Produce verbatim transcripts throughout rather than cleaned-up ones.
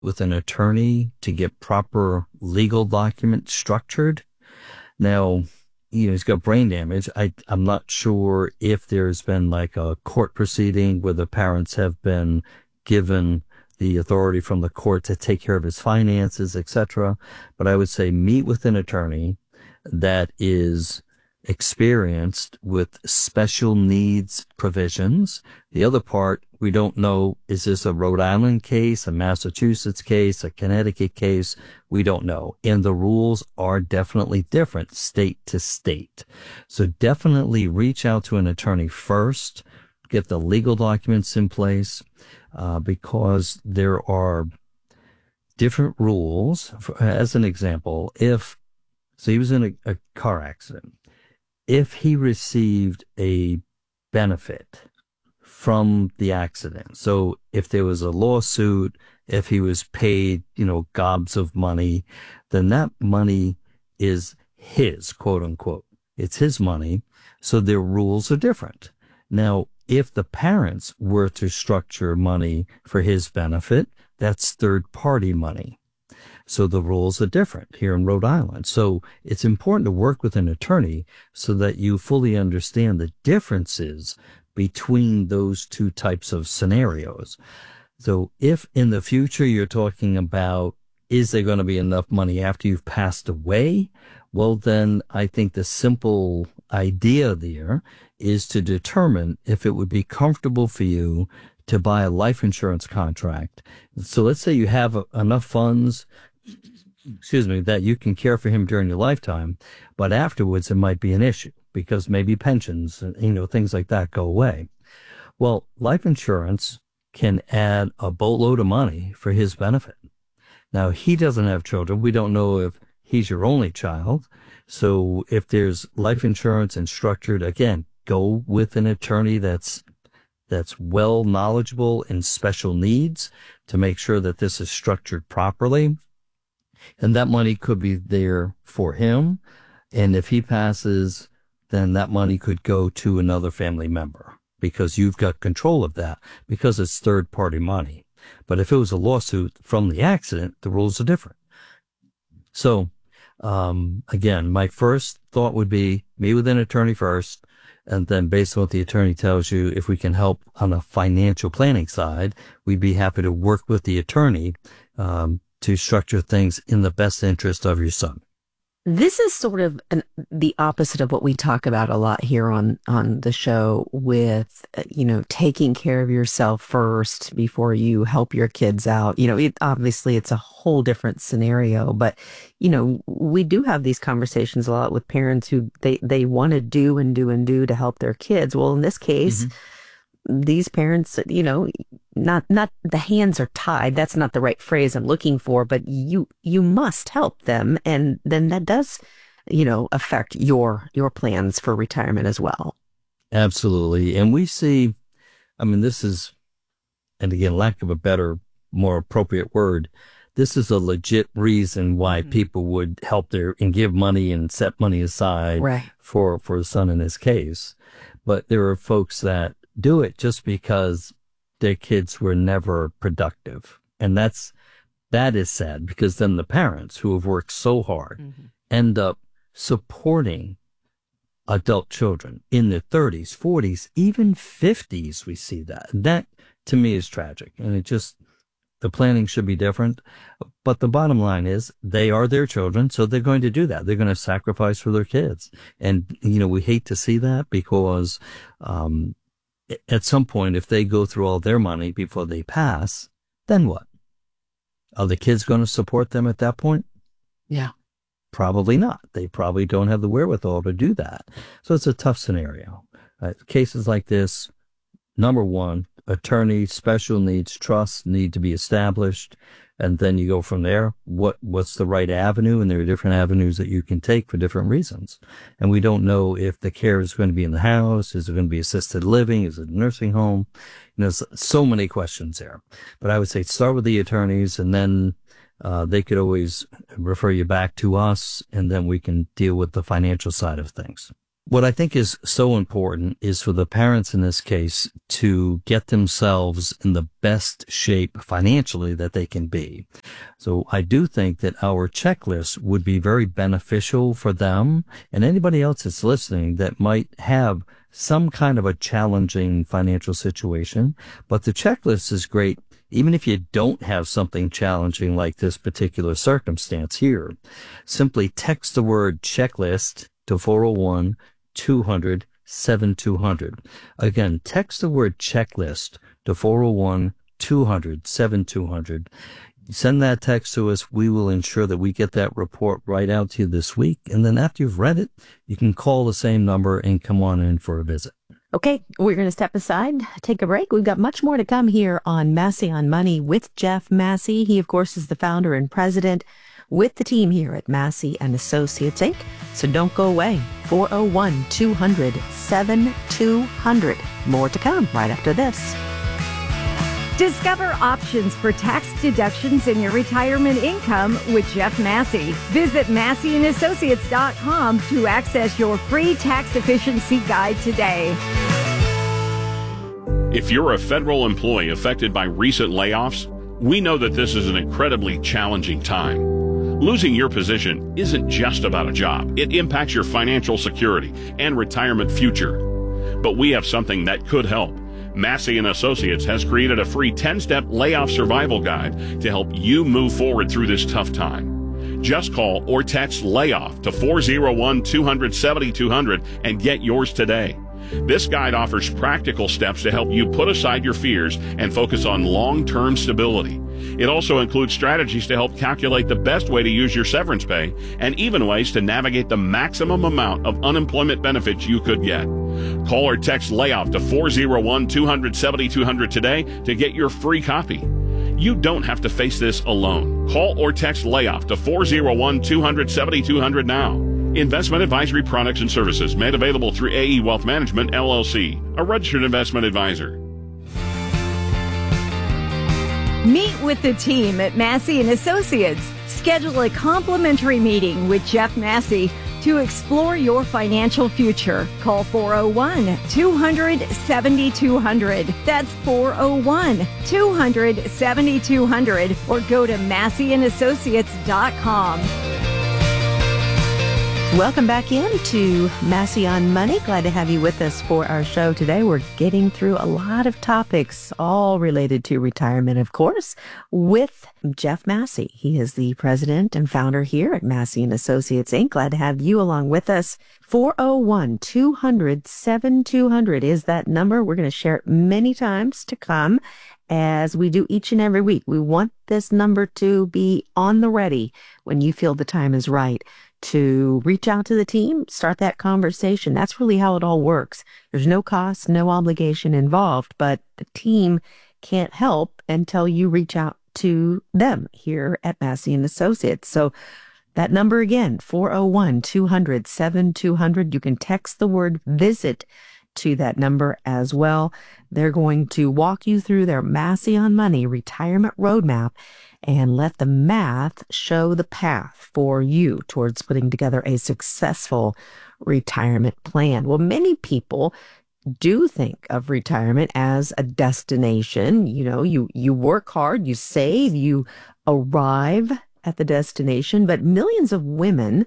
with an attorney to get proper legal documents structured. Now, you know, he's got brain damage. I, I'm not sure if there's been like a court proceeding where the parents have been given the authority from the court to take care of his finances, et cetera. But I would say meet with an attorney that is experienced with special needs provisions. The other part, we don't know, is this a Rhode Island case, a Massachusetts case, a Connecticut case? We don't know. And the rules are definitely different state to state. So definitely reach out to an attorney first, get the legal documents in place, uh, because there are different rules. For, as an example, if, so he was in a, a car accident. If he received a benefit from the accident, so if there was a lawsuit, if he was paid, you know, gobs of money, then that money is his, quote unquote. It's his money, so their rules are different. Now, if the parents were to structure money for his benefit, that's third party money. So the rules are different here in Rhode Island. So it's important to work with an attorney so that you fully understand the differences between those two types of scenarios. So if in the future you're talking about, is there going to be enough money after you've passed away? Well, then I think the simple idea there is to determine if it would be comfortable for you to buy a life insurance contract. So let's say you have enough funds, excuse me, that you can care for him during your lifetime, but afterwards it might be an issue because maybe pensions, you know, things like that go away. Well, life insurance can add a boatload of money for his benefit. Now, he doesn't have children. We don't know if he's your only child. So if there's life insurance and structured, again, go with an attorney that's that's well knowledgeable in special needs to make sure that this is structured properly. And that money could be there for him. And if he passes, then that money could go to another family member because you've got control of that because it's third party money. But if it was a lawsuit from the accident, the rules are different. So, um, again, my first thought would be meet with an attorney first. And then based on what the attorney tells you, if we can help on a financial planning side, we'd be happy to work with the attorney um, to structure things in the best interest of your son. This is sort of an, the opposite of what we talk about a lot here on, on the show with, you know, taking care of yourself first before you help your kids out. You know, it, obviously it's a whole different scenario, but, you know, we do have these conversations a lot with parents who they, they want to do and do and do to help their kids. Well, in this case, mm-hmm. These parents, you know, not, not the hands are tied. That's not the right phrase I'm looking for, but you, you must help them. And then that does, you know, affect your, your plans for retirement as well. Absolutely. And we see, I mean, this is, and again, lack of a better, more appropriate word, this is a legit reason why mm-hmm. people would help their and give money and set money aside right. for, for a son in this case. But there are folks that do it just because their kids were never productive. And that's, that is sad because then the parents who have worked so hard mm-hmm. end up supporting adult children in their thirties, forties, even fifties. We see that. That to me is tragic. And it just, the planning should be different. But the bottom line is they are their children. So they're going to do that. They're going to sacrifice for their kids. And, you know, we hate to see that because, um, at some point, if they go through all their money before they pass, then what? Are the kids going to support them at that point? Yeah. Probably not. They probably don't have the wherewithal to do that. So it's a tough scenario. Uh, cases like this, number one, attorney, special needs, trust need to be established. And then you go from there. What, what's the right avenue? And there are different avenues that you can take for different reasons. And we don't know if the care is going to be in the house. Is it going to be assisted living? Is it a nursing home? You know, there's so many questions there. But I would say start with the attorneys and then, uh, they could always refer you back to us and then we can deal with the financial side of things. What I think is so important is for the parents in this case to get themselves in the best shape financially that they can be. So I do think that our checklist would be very beneficial for them and anybody else that's listening that might have some kind of a challenging financial situation. But the checklist is great even if you don't have something challenging like this particular circumstance here. Simply text the word checklist to four oh one, two hundred, seven two hundred. Again, text the word checklist to four oh one, two hundred, seven two hundred. Send that text to us. We will ensure that we get that report right out to you this week. And then after you've read it, you can call the same number and come on in for a visit. Okay, we're going to step aside, take a break. We've got much more to come here on Massey on Money with Jeff Massey. He, of course, is the founder and president with the team here at Massey and Associates, Incorporated. So don't go away. four oh one, two hundred, seven two hundred. More to come right after this. Discover options for tax deductions in your retirement income with Jeff Massey. Visit Massey and Associates dot com to access your free tax efficiency guide today. If you're a federal employee affected by recent layoffs, we know that this is an incredibly challenging time. Losing your position isn't just about a job. It impacts your financial security and retirement future. But we have something that could help. Massey and Associates has created a free ten-step layoff survival guide to help you move forward through this tough time. Just call or text layoff to four oh one, two hundred, seven two hundred and get yours today. This guide offers practical steps to help you put aside your fears and focus on long-term stability. It also includes strategies to help calculate the best way to use your severance pay and even ways to navigate the maximum amount of unemployment benefits you could get. Call or text layoff to four oh one, two hundred, seven two hundred today to get your free copy. You don't have to face this alone. Call or text layoff to four oh one, two hundred, seven two hundred now. Investment advisory products and services made available through A E Wealth Management, L L C, a registered investment advisor. Meet with the team at Massey and Associates. Schedule a complimentary meeting with Jeff Massey to explore your financial future. Call four oh one, two hundred, seven two hundred. That's four oh one, two hundred, seven two hundred or go to Massey and Associates dot com. Welcome back into Massey on Money. Glad to have you with us for our show today. We're getting through a lot of topics, all related to retirement, of course, with Jeff Massey. He is the president and founder here at Massey and Associates, Incorporated. Glad to have you along with us. four oh one, two hundred, seven two hundred is that number. We're going to share it many times to come, as we do each and every week. We want this number to be on the ready when you feel the time is right to reach out to the team, start that conversation. That's really how it all works. There's no cost, no obligation involved, but the team can't help until you reach out to them here at Massey and Associates. So that number again, four oh one, two hundred, seven two hundred. You can text the word visit to that number as well. They're going to walk you through their Massey on Money retirement roadmap and let the math show the path for you towards putting together a successful retirement plan. Well, many people do think of retirement as a destination. You know, you, you work hard, you save, you arrive at the destination, but millions of women,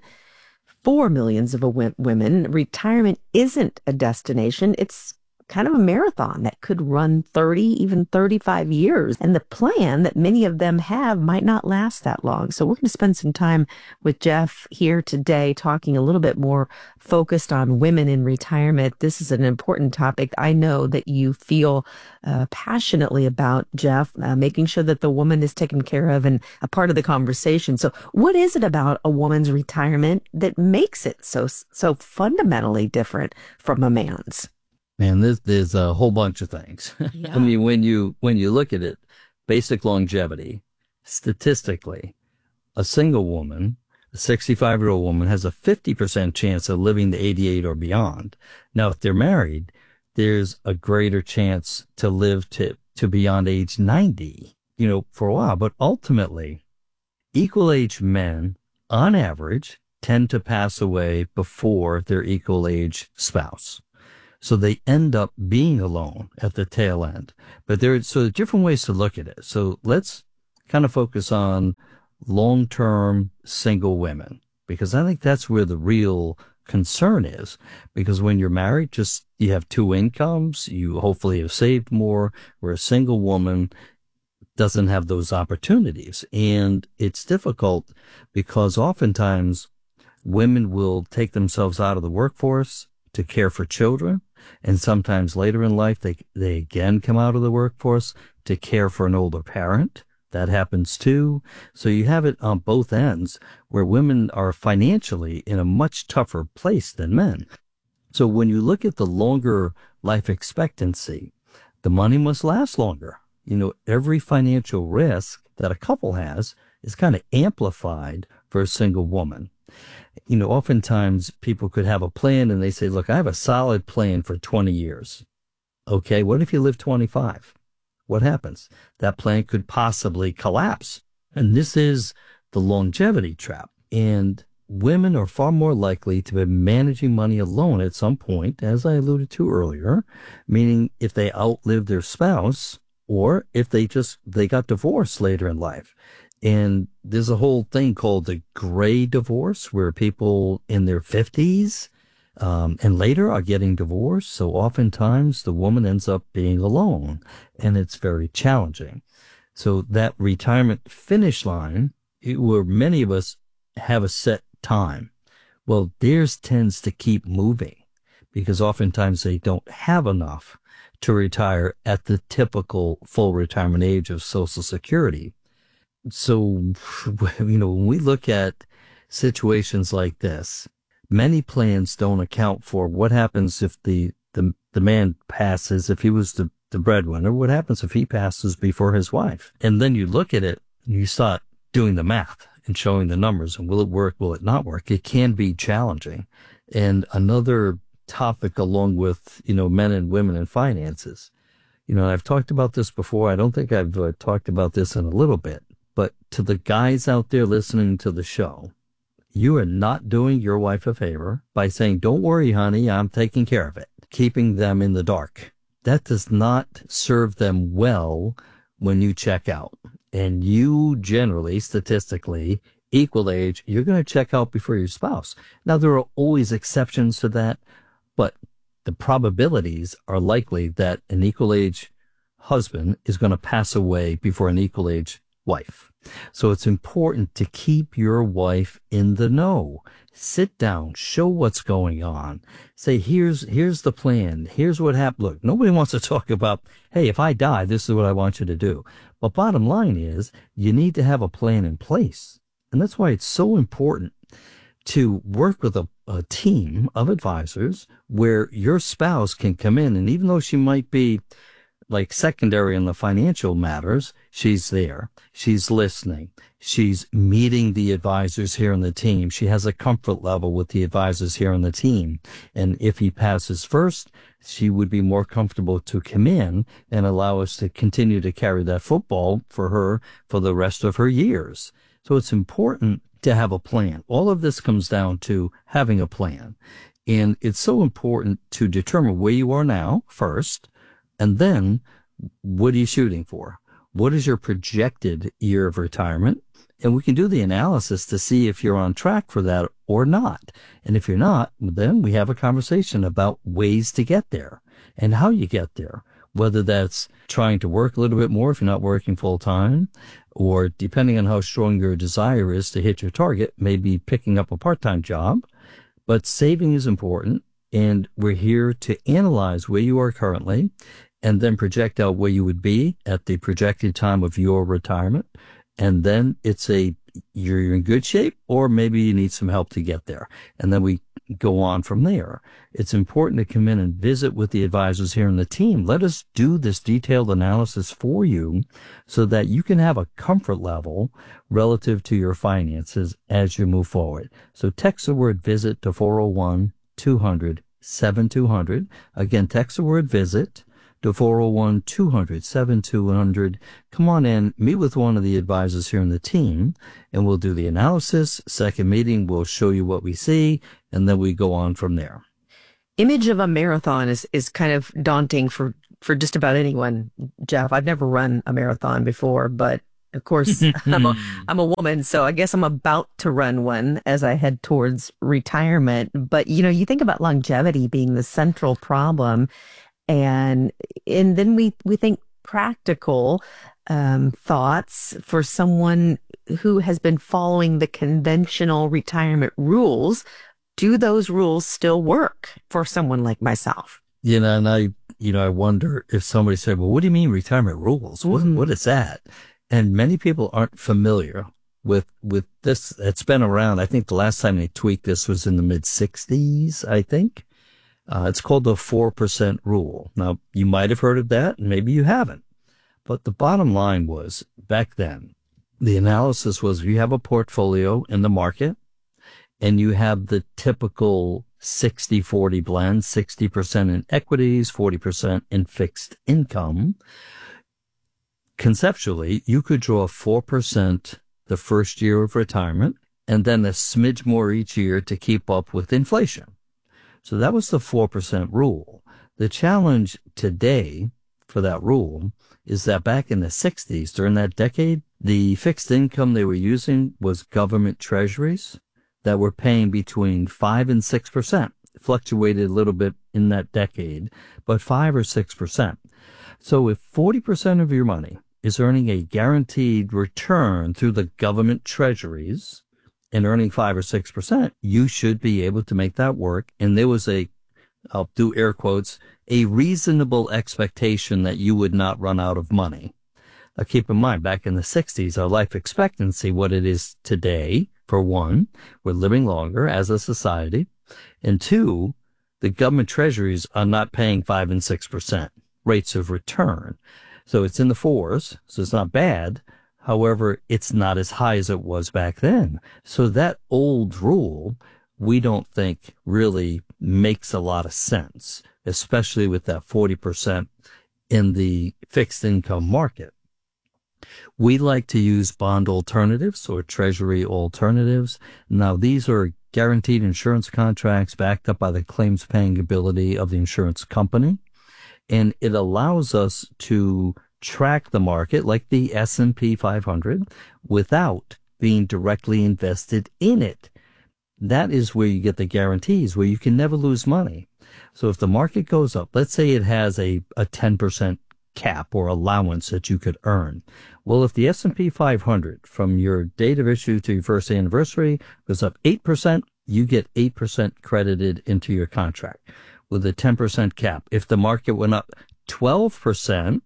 for millions of women, retirement isn't a destination. It's kind of a marathon that could run thirty, even thirty-five years. And the plan that many of them have might not last that long. So we're going to spend some time with Jeff here today talking a little bit more focused on women in retirement. This is an important topic I know that you feel uh, passionately about, Jeff, uh, making sure that the woman is taken care of and a part of the conversation. So what is it about a woman's retirement that makes it so, so fundamentally different from a man's? Man, there's, there's a whole bunch of things. Yeah. I mean, when you, when you look at it, basic longevity, statistically, a single woman, a sixty-five-year-old woman has a fifty percent chance of living to eighty-eight or beyond. Now, if they're married, there's a greater chance to live to, to beyond age ninety, you know, for a while. But ultimately, equal age men, on average, tend to pass away before their equal age spouse. So they end up being alone at the tail end. But there are so different ways to look at it. So let's kind of focus on long-term single women, because I think that's where the real concern is. Because when you're married, just you have two incomes, you hopefully have saved more, where a single woman doesn't have those opportunities. And it's difficult because oftentimes women will take themselves out of the workforce to care for children. And sometimes later in life, they, they again come out of the workforce to care for an older parent. That happens too. So you have it on both ends where women are financially in a much tougher place than men. So when you look at the longer life expectancy, the money must last longer. You know, every financial risk that a couple has is kind of amplified for a single woman. You know, oftentimes people could have a plan and they say, look, I have a solid plan for twenty years. Okay, what if you live twenty-five? What happens? That plan could possibly collapse. And this is the longevity trap. And women are far more likely to be managing money alone at some point, as I alluded to earlier, meaning if they outlive their spouse or if they just, they got divorced later in life. And there's a whole thing called the gray divorce where people in their fifties um, and later are getting divorced. So oftentimes the woman ends up being alone, and it's very challenging. So that retirement finish line, it, where many of us have a set time, well, theirs tends to keep moving because oftentimes they don't have enough to retire at the typical full retirement age of Social Security. So, you know, when we look at situations like this, many plans don't account for what happens if the, the, the man passes, if he was the, the breadwinner, what happens if he passes before his wife? And then you look at it and you start doing the math and showing the numbers, and will it work, will it not work? It can be challenging. And another topic along with, you know, men and women and finances, you know, I've talked about this before. I don't think I've uh, talked about this in a little bit. But to the guys out there listening to the show, you are not doing your wife a favor by saying, don't worry, honey, I'm taking care of it, keeping them in the dark. That does not serve them well when you check out. And you generally, statistically, equal age, you're going to check out before your spouse. Now, there are always exceptions to that, but the probabilities are likely that an equal age husband is going to pass away before an equal age wife. So it's important to keep your wife in the know. Sit down, show what's going on. Say, here's, here's the plan. Here's what happened. Look, nobody wants to talk about, hey, if I die, this is what I want you to do. But bottom line is you need to have a plan in place. And that's why it's so important to work with a, a team of advisors where your spouse can come in. And even though she might be like secondary in the financial matters, she's there. She's listening. She's meeting the advisors here on the team. She has a comfort level with the advisors here on the team. And if he passes first, she would be more comfortable to come in and allow us to continue to carry that football for her for the rest of her years. So it's important to have a plan. All of this comes down to having a plan. And it's so important to determine where you are now first. And then, what are you shooting for? What is your projected year of retirement? And we can do the analysis to see if you're on track for that or not. And if you're not, then we have a conversation about ways to get there and how you get there. Whether that's trying to work a little bit more if you're not working full time, or depending on how strong your desire is to hit your target, maybe picking up a part-time job. But saving is important. And we're here to analyze where you are currently and then project out where you would be at the projected time of your retirement. And then it's a, you're in good shape, or maybe you need some help to get there. And then we go on from there. It's important to come in and visit with the advisors here on the team. Let us do this detailed analysis for you so that you can have a comfort level relative to your finances as you move forward. So text the word visit to four oh one, two hundred, seventy-two hundred. Again, text the word visit to four oh one, two hundred, seventy-two hundred. Come on in, meet with one of the advisors here in the team, and we'll do the analysis. Second meeting, we'll show you what we see, and then we go on from there. Image of a marathon is, is kind of daunting for, for just about anyone, Jeff. I've never run a marathon before, but of course, I'm, a, I'm a woman, so I guess I'm about to run one as I head towards retirement. But, you know, you think about longevity being the central problem, and and then we, we think practical um, thoughts for someone who has been following the conventional retirement rules. Do those rules still work for someone like myself? You know, and I, you know, I wonder if somebody said, well, what do you mean retirement rules? What, mm-hmm. what is that? And many people aren't familiar with, with this. It's been around. I think the last time they tweaked this was in the mid sixties, I think. Uh, it's called the four percent rule. Now, you might have heard of that, and maybe you haven't. But the bottom line was, back then, the analysis was you have a portfolio in the market, and you have the typical sixty forty blend, sixty percent in equities, forty percent in fixed income. Conceptually, you could draw four percent the first year of retirement and then a smidge more each year to keep up with inflation. So that was the four percent rule. The challenge today for that rule is that back in the sixties, during that decade, the fixed income they were using was government treasuries that were paying between five and six percent. It fluctuated a little bit in that decade, but five or six percent. So if forty percent of your money is earning a guaranteed return through the government treasuries and earning five or six percent, you should be able to make that work. And there was a, I'll do air quotes, a reasonable expectation that you would not run out of money. Now keep in mind, back in the sixties, our life expectancy, what it is today, for one, we're living longer as a society. And two, the government treasuries are not paying five and six percent rates of return. So it's in the fours, so it's not bad. However, it's not as high as it was back then. So that old rule, we don't think really makes a lot of sense, especially with that forty percent in the fixed income market. We like to use bond alternatives or treasury alternatives. Now, these are guaranteed insurance contracts backed up by the claims paying ability of the insurance company. And it allows us to track the market like the S and P five hundred without being directly invested in it. That is where you get the guarantees, where you can never lose money. So if the market goes up, let's say it has a, a ten percent cap or allowance that you could earn. Well, if the S and P five hundred from your date of issue to your first anniversary goes up eight percent, you get eight percent credited into your contract with a ten percent cap. If the market went up twelve percent,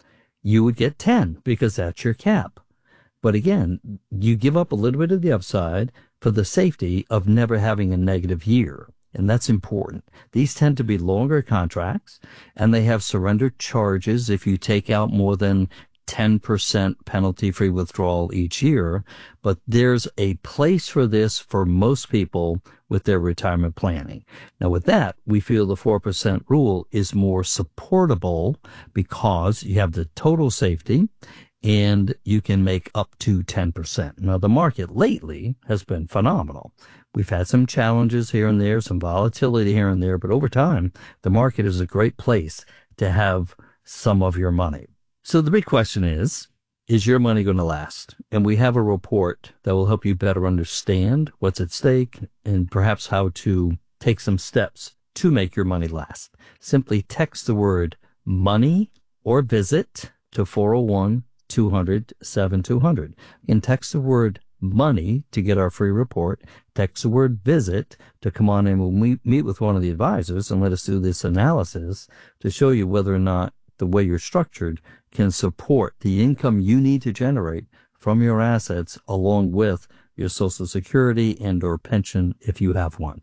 you would get ten because that's your cap. But again, you give up a little bit of the upside for the safety of never having a negative year. And that's important. These tend to be longer contracts, and they have surrender charges if you take out more than ten percent penalty-free withdrawal each year. But there's a place for this for most people with their retirement planning. Now, with that, we feel the four percent rule is more supportable because you have the total safety and you can make up to ten percent. Now, the market lately has been phenomenal. We've had some challenges here and there, some volatility here and there, but over time, the market is a great place to have some of your money. So the big question is, is your money going to last? And we have a report that will help you better understand what's at stake and perhaps how to take some steps to make your money last. Simply text the word money or visit to four oh one, two hundred, seventy-two hundred. You can text the word money to get our free report. Text the word visit to come on in when we meet with one of the advisors and let us do this analysis to show you whether or not the way you're structured can support the income you need to generate from your assets along with your Social Security and or pension if you have one.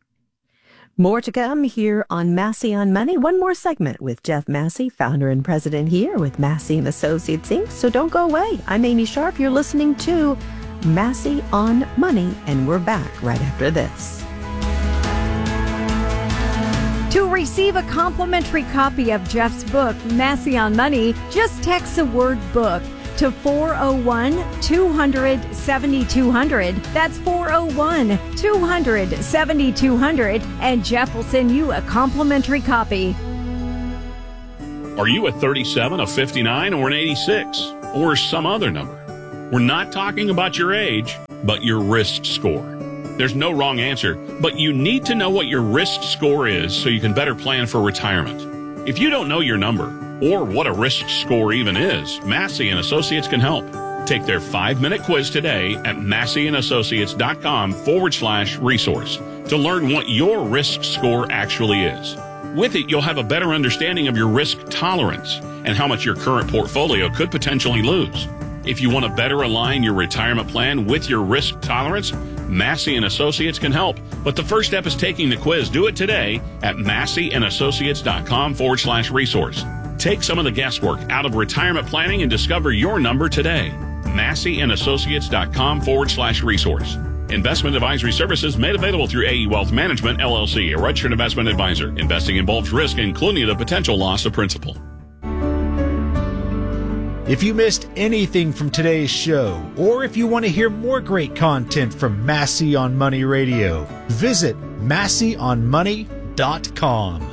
More to come here on Massey on Money. One more segment with Jeff Massey, founder and president here with Massey and Associates, Incorporated. So don't go away. I'm Amy Sharp. You're listening to Massey on Money, and we're back right after this. To receive a complimentary copy of Jeff's book, Massey on Money, just text the word book to four oh one, two hundred, seventy-two hundred. That's four oh one, two hundred, seventy-two hundred, and Jeff will send you a complimentary copy. Are you a thirty-seven, a fifty-nine, or an eighty-six, or some other number? We're not talking about your age, but your risk score. There's no wrong answer, but you need to know what your risk score is so you can better plan for retirement. If you don't know your number, or what a risk score even is, Massey and Associates can help. Take their five-minute quiz today at masseyhandassociates.com forward slash resource to learn what your risk score actually is. With it, you'll have a better understanding of your risk tolerance and how much your current portfolio could potentially lose. If you want to better align your retirement plan with your risk tolerance, Massey and Associates can help. But the first step is taking the quiz. Do it today at masseyhandassociates.com forward slash resource. Take some of the guesswork out of retirement planning and discover your number today. masseyhandassociates.com forward slash resource. Investment advisory services made available through A E Wealth Management, L L C, a registered investment advisor. Investing involves risk, including the potential loss of principal. If you missed anything from today's show, or if you want to hear more great content from Massey on Money Radio, visit massey on money dot com.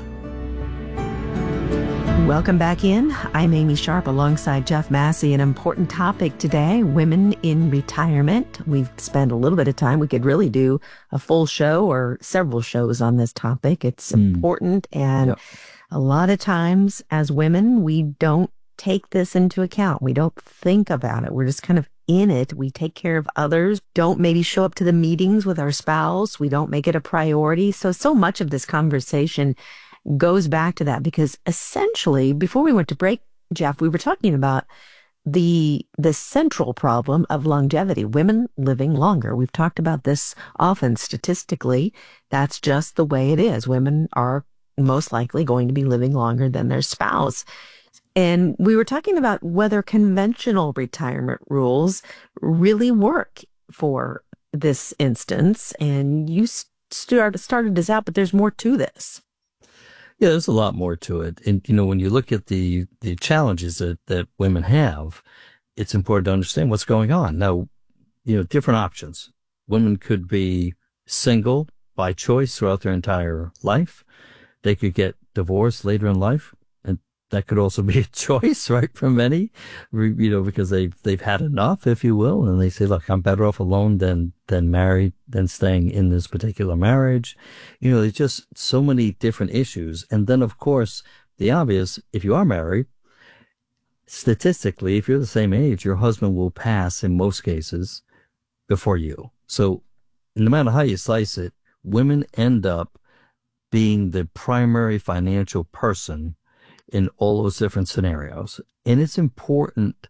Welcome back in. I'm Amy Sharp alongside Jeff Massey. An important topic today, women in retirement. We've spent a little bit of time. We could really do a full show or several shows on this topic. It's mm. important. And yep. a lot of times as women, we don't take this into account. We don't think about it. We're just kind of in it. We take care of others, don't maybe show up to the meetings with our spouse. We don't make it a priority. So, so much of this conversation goes back to that, because essentially, before we went to break, Jeff, we were talking about the the central problem of longevity, women living longer. We've talked about this often. Statistically, that's just the way it is. Women are most likely going to be living longer than their spouse. And we were talking about whether conventional retirement rules really work for this instance. And you start, started this out, but there's more to this. Yeah, there's a lot more to it. And, you know, when you look at the, the challenges that, that women have, it's important to understand what's going on. Now, you know, different options. Women could be single by choice throughout their entire life. They could get divorced later in life. And that could also be a choice, right, for many, you know, because they've, they've had enough, if you will. And they say, look, I'm better off alone than, than married, than staying in this particular marriage. You know, there's just so many different issues. And then, of course, the obvious, if you are married, statistically, if you're the same age, your husband will pass in most cases before you. So no matter how you slice it, women end up being the primary financial person in all those different scenarios. And it's important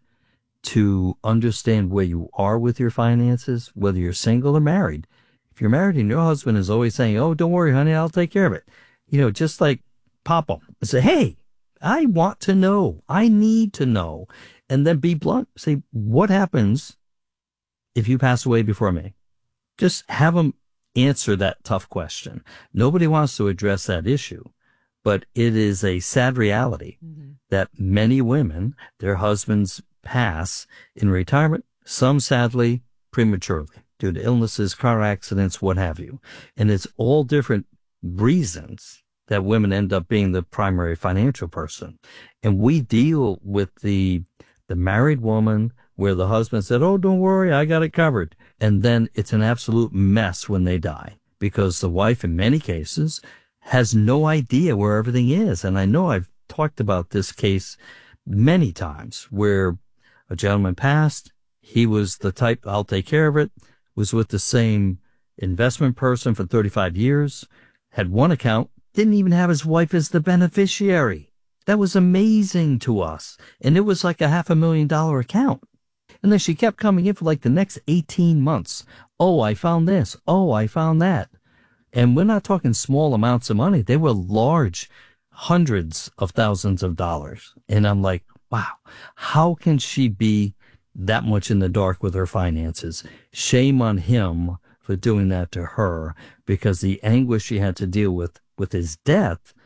to understand where you are with your finances, whether you're single or married. If you're married and your husband is always saying, oh, don't worry, honey, I'll take care of it. You know, just like pop them and say, hey, I want to know. I need to know. And then be blunt. Say, what happens if you pass away before me? Just have them answer that tough question. Nobody wants to address that issue. But it is a sad reality mm-hmm. that many women, their husbands pass in retirement, some sadly prematurely due to illnesses, car accidents, what have you. And it's all different reasons that women end up being the primary financial person. And we deal with the the married woman where the husband said, oh, don't worry, I got it covered. And then it's an absolute mess when they die, because the wife in many cases has no idea where everything is. And I know I've talked about this case many times where a gentleman passed. He was the type, I'll take care of it, was with the same investment person for thirty-five years, had one account, didn't even have his wife as the beneficiary. That was amazing to us. And it was like a half a million dollar account. And then she kept coming in for like the next eighteen months. Oh, I found this. Oh, I found that. And we're not talking small amounts of money. They were large, hundreds of thousands of dollars. And I'm like, wow, how can she be that much in the dark with her finances? Shame on him for doing that to her, because the anguish she had to deal with with his death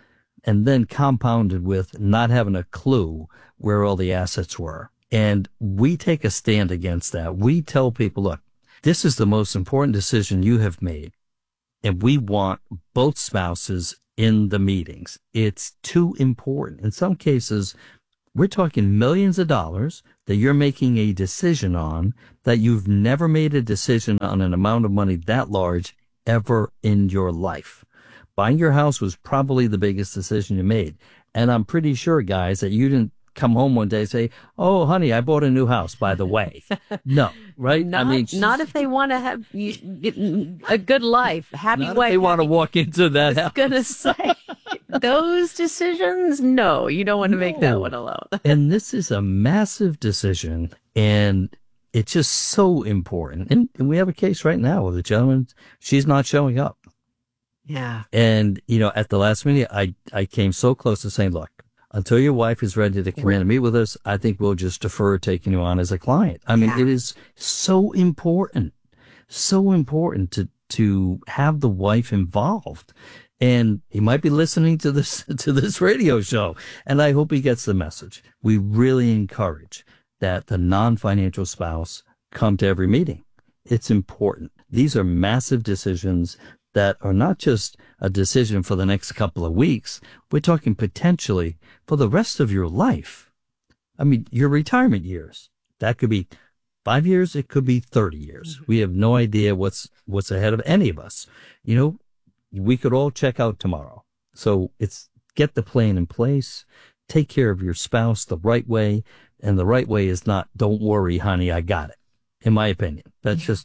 and then compounded with not having a clue where all the assets were. And we take a stand against that. We tell people, look, this is the most important decision you have made, and we want both spouses in the meetings. It's too important. In some cases, we're talking millions of dollars that you're making a decision on that you've never made a decision on an amount of money that large ever in your life. Buying your house was probably the biggest decision you made. And I'm pretty sure, guys, that you didn't come home one day and say, oh, honey, I bought a new house, by the way. No, right? Not, I mean, not if they want to have you, a good life, happy not wife. if they want to happy- walk into that I was house. going to say, those decisions, no, you don't want to make that No. one alone. And this is a massive decision, and it's just so important. And, and we have a case right now with a gentleman, she's not showing up. Yeah. And, you know, at the last minute, I, I came so close to saying, look, until your wife is ready to come in and meet with us, I think we'll just defer taking you on as a client. I mean, Yeah. it is so important, so important to, to have the wife involved. And he might be listening to this, to this radio show. And I hope he gets the message. We really encourage that the non-financial spouse come to every meeting. It's important. These are massive decisions that are not just a decision for the next couple of weeks. We're talking potentially for the rest of your life. I mean, your retirement years. That could be five years. It could be thirty years. We have no idea what's, what's ahead of any of us. You know, we could all check out tomorrow. So it's get the plan in place, take care of your spouse the right way. And the right way is not, don't worry, honey, I got it. In my opinion, that's just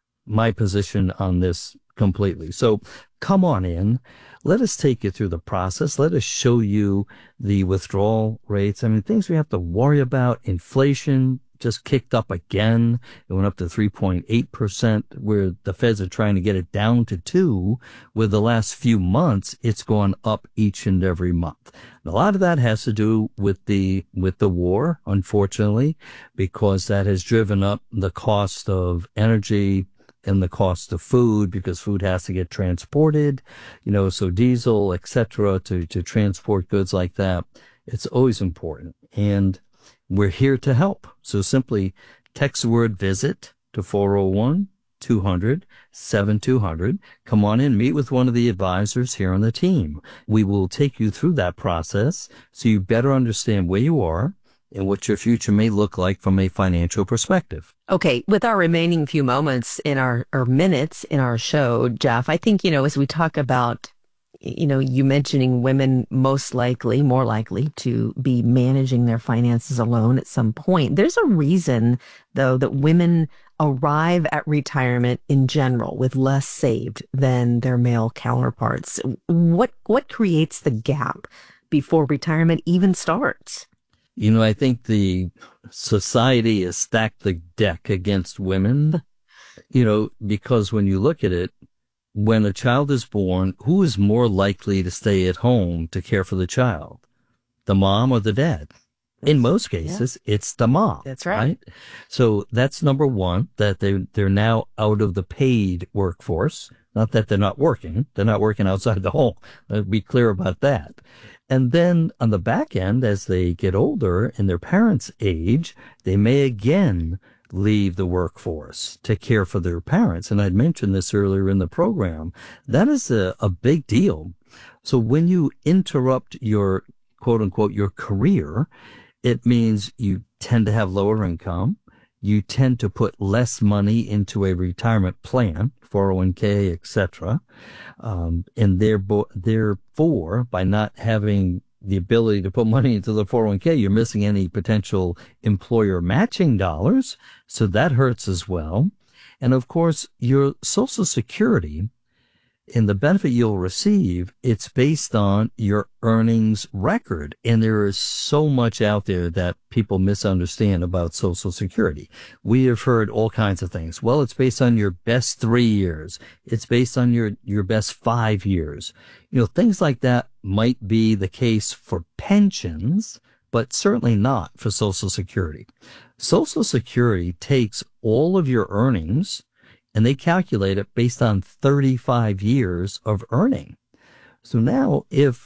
my position on this completely. So come on in. Let us take you through the process. Let us show you the withdrawal rates. I mean, things we have to worry about. Inflation just kicked up again. It went up to three point eight percent, where the feds are trying to get it down to two. With the last few months, it's gone up each and every month. And a lot of that has to do with the, with the war, unfortunately, because that has driven up the cost of energy and the cost of food, because food has to get transported, you know, so diesel, et cetera, to, to transport goods like that. It's always important. And we're here to help. So simply text the word visit to four oh one, two hundred, seventy-two hundred. Come on in, meet with one of the advisors here on the team. We will take you through that process so you better understand where you are and what your future may look like from a financial perspective. Okay, with our remaining few moments in our, or minutes in our show, Jeff, I think, you know, as we talk about, you know, you mentioning women most likely, more likely to be managing their finances alone at some point. There's a reason, though, that women arrive at retirement in general with less saved than their male counterparts. What, what creates the gap before retirement even starts? You know, I think the society has stacked the deck against women, you know, because when you look at it, when a child is born, who is more likely to stay at home to care for the child? The mom or the dad? In most cases, yeah. It's the mom. That's right. right. So that's number one, that they, they're now out of the paid workforce. Not that they're not working. They're not working outside the home. Let's be clear about that. And then on the back end, as they get older and their parents age, they may again leave the workforce to care for their parents. And I'd mentioned this earlier in the program. That is a, a big deal. So when you interrupt your quote unquote, your career, it means you tend to have lower income. You tend to put less money into a retirement plan, four oh one k, et cetera. Um, and therefore, therefore, by not having the ability to put money into the four oh one k, you're missing any potential employer matching dollars. So that hurts as well. And of course, your Social Security and the benefit you'll receive, it's based on your earnings record. And there is so much out there that people misunderstand about Social Security. We have heard all kinds of things. Well, it's based on your best three years. It's based on your, your best five years. You know, things like that might be the case for pensions, but certainly not for Social Security. Social Security takes all of your earnings and they calculate it based on thirty-five years of earning. So now if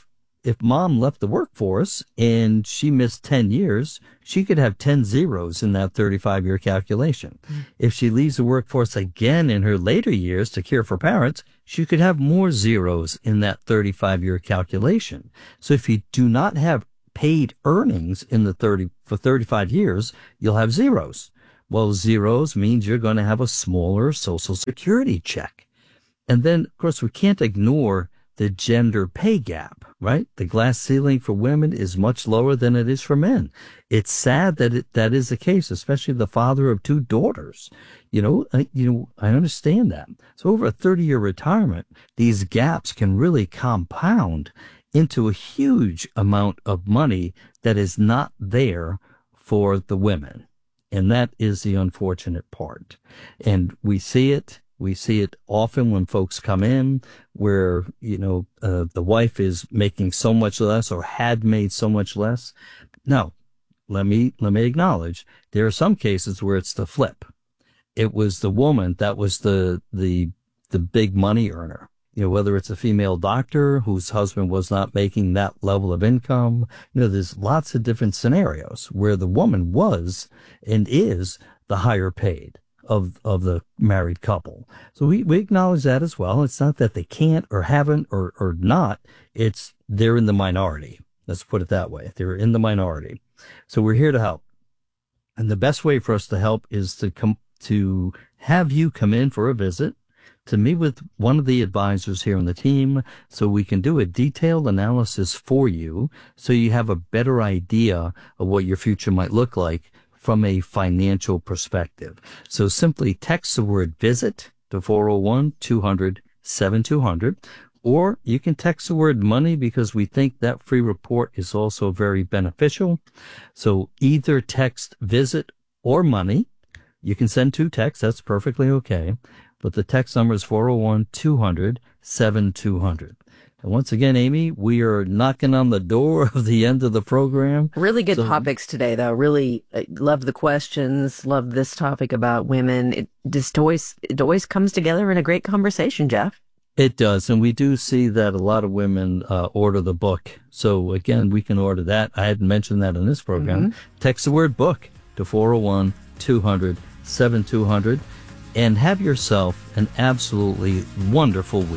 if mom left the workforce and she missed ten years, she could have ten zeros in that thirty-five year calculation. Mm. If she leaves the workforce again in her later years to care for parents, she could have more zeros in that thirty-five year calculation. So if you do not have paid earnings in the thirty for thirty-five years, you'll have zeros. Well, zeros means you're going to have a smaller Social Security check. And then, of course, we can't ignore the gender pay gap, right? The glass ceiling for women is much lower than it is for men. It's sad that it, that is the case, especially the father of two daughters. You know, I, you know, I understand that. So over a thirty year retirement, these gaps can really compound into a huge amount of money that is not there for the women. And that is the unfortunate part. And we see it. We see it often when folks come in where, you know, uh, the wife is making so much less or had made so much less. Now, let me, let me acknowledge there are some cases where it's the flip. It was the woman that was the, the, the big money earner. You know, whether it's a female doctor whose husband was not making that level of income, you know, there's lots of different scenarios where the woman was and is the higher paid of, of the married couple. So we, we acknowledge that as well. It's not that they can't or haven't or, or not. It's they're in the minority. Let's put it that way. They're in the minority. So we're here to help. And the best way for us to help is to come, to have you come in for a visit, to meet with one of the advisors here on the team so we can do a detailed analysis for you so you have a better idea of what your future might look like from a financial perspective. So simply text the word visit to four oh one, two hundred, seventy-two hundred, or you can text the word money because we think that free report is also very beneficial. So either text visit or money. You can send two texts. That's perfectly okay. But the text number is four oh one, two hundred, seventy-two hundred. And once again, Amy, we are knocking on the door of the end of the program. Really good so, topics today, though. Really uh, love the questions. Love this topic about women. It just always, it always comes together in a great conversation, Jeff. It does. And we do see that a lot of women uh, order the book. So again, we can order that. I hadn't mentioned that in this program. Mm-hmm. Text the word book to four oh one, two hundred, seventy-two hundred. And have yourself an absolutely wonderful week.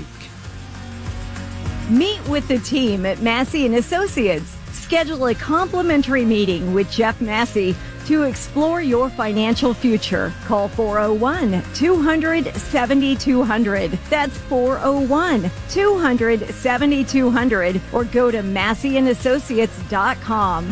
Meet with the team at Massey and Associates. Schedule a complimentary meeting with Jeff Massey to explore your financial future. Call four oh one, two hundred, seventy-two hundred. That's four oh one, two hundred, seventy-two hundred. Or go to massey and associates dot com.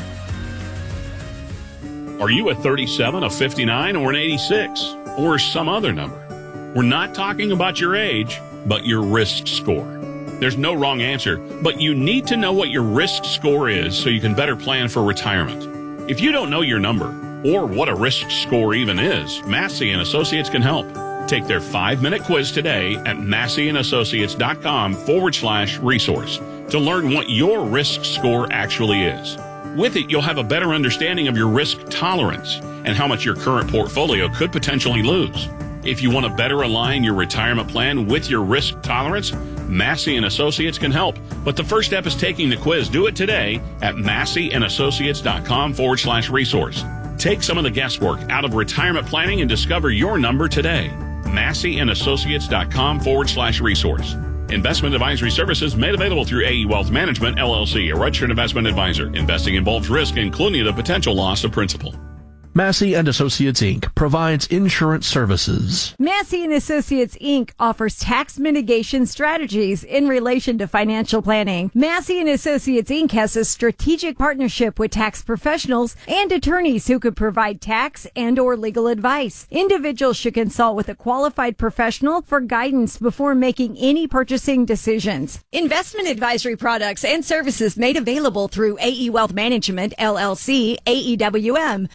Are you a thirty-seven, a fifty-nine, or an eighty-six? Or some other number? We're not talking about your age, but your risk score. There's no wrong answer, but you need to know what your risk score is so you can better plan for retirement. If you don't know your number, or what a risk score even is, Massey and Associates can help. Take their five-minute quiz today at massey and associates dot com forward slash resource to learn what your risk score actually is. With it, you'll have a better understanding of your risk tolerance and how much your current portfolio could potentially lose. If you want to better align your retirement plan with your risk tolerance, Massey and Associates can help. But the first step is taking the quiz. Do it today at massey and associates dot com forward slash resource. Take some of the guesswork out of retirement planning and discover your number today. massey and associates dot com forward slash resource. Investment advisory services made available through A E Wealth Management, L L C, a registered investment advisor. Investing involves risk, including the potential loss of principal. Massey and Associates, Incorporated provides insurance services. Massey and Associates, Incorporated offers tax mitigation strategies in relation to financial planning. Massey and Associates, Incorporated has a strategic partnership with tax professionals and attorneys who could provide tax and or legal advice. Individuals should consult with a qualified professional for guidance before making any purchasing decisions. Investment advisory products and services made available through A E Wealth Management, L L C, A E W M, a registered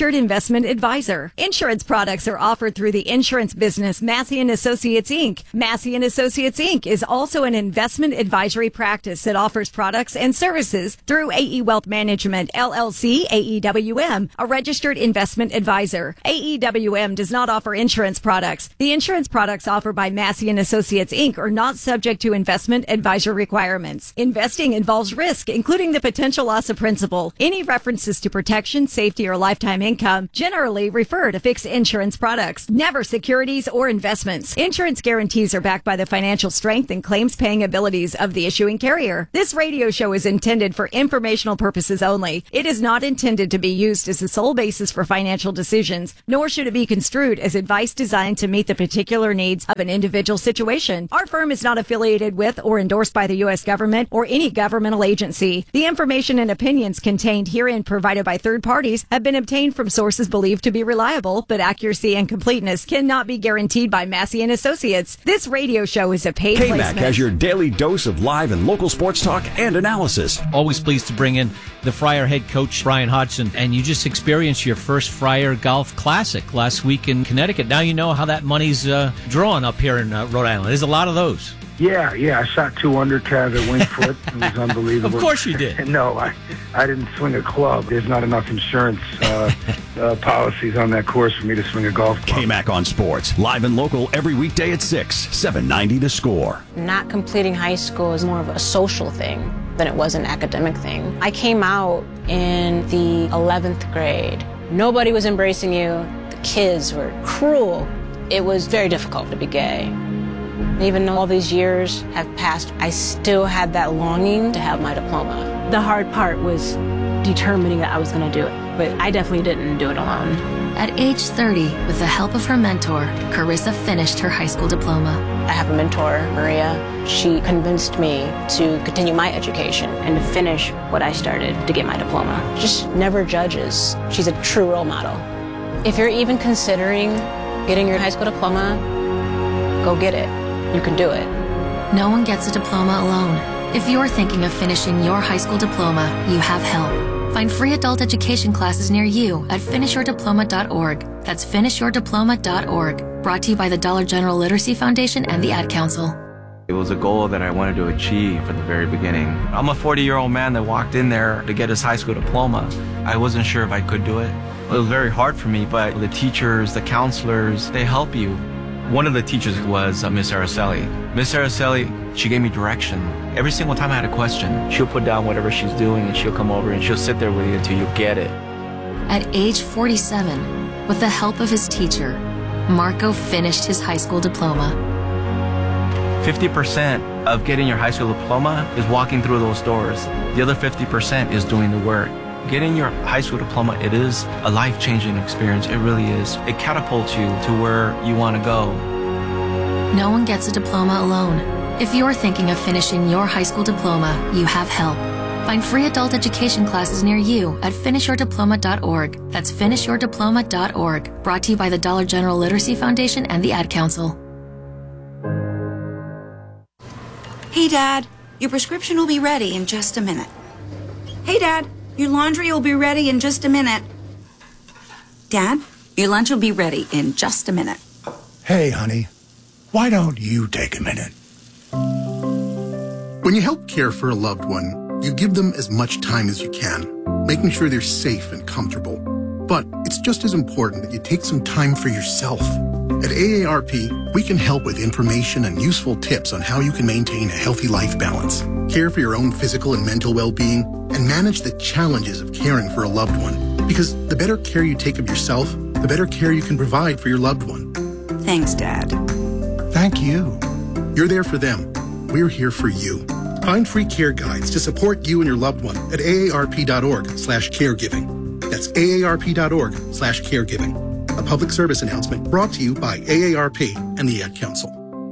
registered investment advisor. Insurance products are offered through the insurance business Massey and Associates, Incorporated. Massey and Associates, Incorporated is also an investment advisory practice that offers products and services through A E Wealth Management, L L C, A E W M, a registered investment advisor. A E W M does not offer insurance products. The insurance products offered by Massey and Associates, Incorporated are not subject to investment advisor requirements. Investing involves risk, including the potential loss of principal. Any references to protection, safety, or lifetime income generally refer to fixed insurance products, never securities or investments. Insurance guarantees are backed by the financial strength and claims paying abilities of the issuing carrier. This radio show is intended for informational purposes only. It is not intended to be used as the sole basis for financial decisions, nor should it be construed as advice designed to meet the particular needs of an individual situation. Our firm is not affiliated with or endorsed by the U S government or any governmental agency. The information and opinions contained herein provided by third parties have been obtained from sources believed to be reliable, but accuracy and completeness cannot be guaranteed by Massey and Associates. This radio show is a paid K-Mac placement. has your daily dose of live and local sports talk and analysis. Always pleased to bring in the Friar head coach, Brian Hodgson, and you just experienced your first Friar Golf Classic last week in Connecticut. Now you know how that money's uh, drawn up here in uh, Rhode Island. There's a lot of those. Yeah, yeah, I shot two under, Trav, at Winged Foot. It was unbelievable. Of course you did. No, I, I didn't swing a club. There's not enough insurance uh, uh, policies on that course for me to swing a golf club. K-Mac on Sports, live and local every weekday at six, seven ninety The Score. Not completing high school is more of a social thing than it was an academic thing. I came out in the eleventh grade. Nobody was embracing you. The kids were cruel. It was very difficult to be gay. Even though all these years have passed, I still had that longing to have my diploma. The hard part was determining that I was going to do it, but I definitely didn't do it alone. At age thirty, with the help of her mentor, Carissa finished her high school diploma. I have a mentor, Maria. She convinced me to continue my education and to finish what I started to get my diploma. Just never judges. She's a true role model. If you're even considering getting your high school diploma, go get it. You can do it. No one gets a diploma alone. If you're thinking of finishing your high school diploma, you have help. Find free adult education classes near you at finish your diploma dot org. That's finish your diploma dot org. Brought to you by the Dollar General Literacy Foundation and the Ad Council. It was a goal that I wanted to achieve from the very beginning. I'm a forty-year-old man that walked in there to get his high school diploma. I wasn't sure if I could do it. It was very hard for me, but the teachers, the counselors, they help you. One of the teachers was uh, Miss Araceli. Miss Araceli, she gave me direction. Every single time I had a question, she'll put down whatever she's doing and she'll come over and she'll sit there with you until you get it. At age forty-seven, with the help of his teacher, Marco finished his high school diploma. fifty percent of getting your high school diploma is walking through those doors. The other fifty percent is doing the work. Getting your high school diploma, it is a life-changing experience. It really is. It catapults you to where you want to go. No one gets a diploma alone. If you're thinking of finishing your high school diploma, you have help. Find free adult education classes near you at finish your diploma dot org. That's finish your diploma dot org. Brought to you by the Dollar General Literacy Foundation and the Ad Council. Hey, Dad, your prescription will be ready in just a minute. Hey, Dad, your laundry will be ready in just a minute. Dad, your lunch will be ready in just a minute. Hey, honey, why don't you take a minute? When you help care for a loved one, you give them as much time as you can, making sure they're safe and comfortable. But it's just as important that you take some time for yourself. At A A R P, we can help with information and useful tips on how you can maintain a healthy life balance, care for your own physical and mental well-being, and manage the challenges of caring for a loved one. Because the better care you take of yourself, the better care you can provide for your loved one. Thanks, Dad. Thank you. You're there for them. We're here for you. Find free care guides to support you and your loved one at A A R P dot org slash caregiving. That's A A R P dot org slash caregiving. A public service announcement brought to you by A A R P and the Ad Council.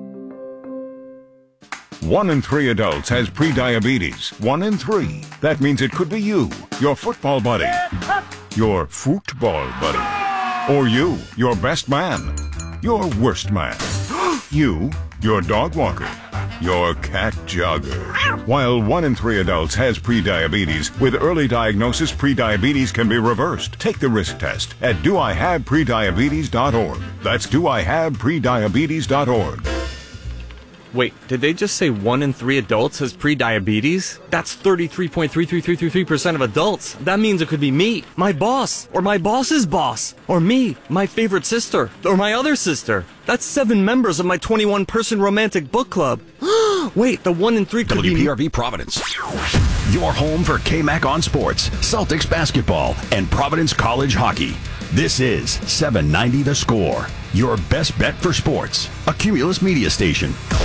One in three adults has prediabetes. One in three. That means it could be you, your football buddy, your football buddy, or you, your best man, your worst man, you, your dog walker, your cat jogger. While one in three adults has prediabetes, with early diagnosis, prediabetes can be reversed. Take the risk test at do I have prediabetes dot org. That's do I have prediabetes dot org. Wait, did they just say one in three adults has prediabetes? That's thirty-three point three three three three three percent of adults. That means it could be me, my boss, or my boss's boss, or me, my favorite sister, or my other sister. That's seven members of my twenty-one person romantic book club. Wait, the one in three could W P R V be... Providence. Your home for K-Mac on sports, Celtics basketball, and Providence College hockey. This is seven ninety The Score, your best bet for sports. A Cumulus media station.